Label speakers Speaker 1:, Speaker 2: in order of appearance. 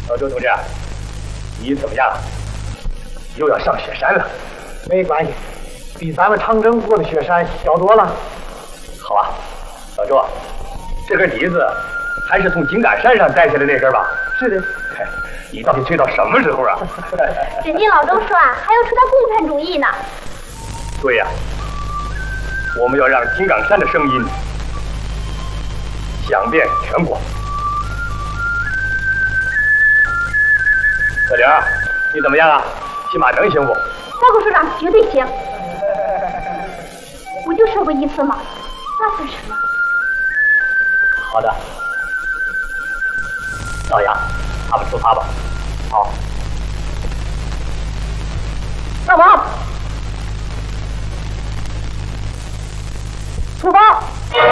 Speaker 1: 老周同志，你怎么样？又要上雪山了？
Speaker 2: 没关系，比咱们长征过的雪山小多了。
Speaker 1: 好啊，老周，这根笛子还是从井冈山上摘下来那根吧？
Speaker 2: 是的。
Speaker 1: 你到底吹到什么时候啊？
Speaker 3: 只听老周说啊，还要吹到共产主义呢。
Speaker 1: 对呀，我们要让井冈山的声音响遍全国。小玲，你怎么样啊？骑马能行不？
Speaker 3: 报告首长，绝对行。我就说过一次嘛，那算什么？
Speaker 1: 好的，老杨，他们出发吧。好。
Speaker 2: 大王，出发！